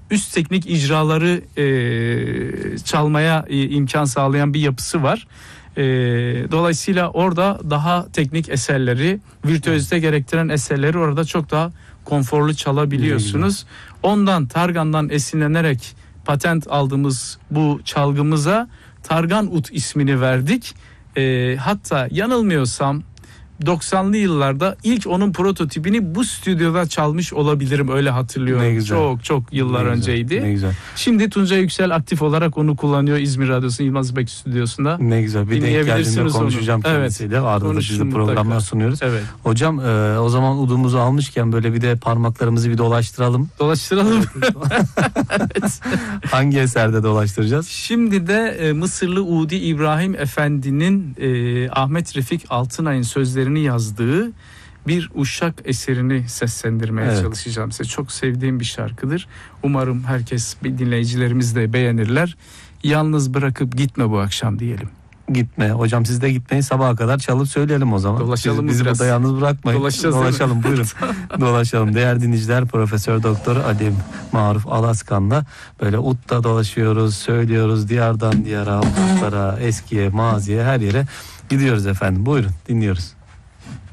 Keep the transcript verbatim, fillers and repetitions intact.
üst teknik icraları e, çalmaya e, imkan sağlayan bir yapısı var. E, dolayısıyla orada daha teknik eserleri, virtüözite gerektiren eserleri orada çok daha konforlu çalabiliyorsunuz. Ondan, targandan esinlenerek patent aldığımız bu çalgımıza Targan Ud ismini verdik. E, hatta yanılmıyorsam doksanlı yıllarda ilk onun prototipini bu stüdyoda çalmış olabilirim, öyle hatırlıyorum. Çok çok yıllar ne önceydi. Güzel, ne güzel. Şimdi Tuncay Yüksel aktif olarak onu kullanıyor İzmir Radyosu'nun Yılmaz Bek stüdyosunda. Ne güzel. Bir denk geldiğinde konuşacağım onu. kendisiyle. Evet. Arada da biz de programlar mutlaka sunuyoruz. Evet. Hocam e, o zaman udumuzu almışken böyle bir de parmaklarımızı bir dolaştıralım. Dolaştıralım. Evet. Hangi eserde dolaştıracağız? Şimdi de e, Mısırlı Udi İbrahim Efendi'nin e, Ahmet Refik Altınay'ın sözlerini yazdığı bir uşak eserini seslendirmeye evet. çalışacağım size. Çok sevdiğim bir şarkıdır. Umarım herkes, dinleyicilerimiz de beğenirler. Yalnız bırakıp gitme bu akşam diyelim. Gitme. Hocam siz de gitmeyin, sabaha kadar çalıp söyleyelim o zaman. Dolaşalım. Siz, bizi burada yalnız bırakmayın. Dolaşalım buyurun. Dolaşalım. Değerli dinleyiciler, Profesör Doktor Ali Maruf Alaskan'la böyle Ud'da dolaşıyoruz, söylüyoruz. Diyardan diyara, Ud'lara, eskiye, maziye, her yere gidiyoruz efendim. Buyurun, dinliyoruz.